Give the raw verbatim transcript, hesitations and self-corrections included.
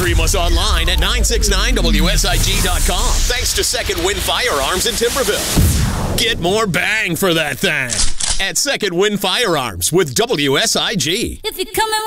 Stream us online at nine six nine W S I G dot com. Thanks to Second Wind Firearms in Timberville. Get more bang for that thing at Second Wind Firearms with W S I G. If you're coming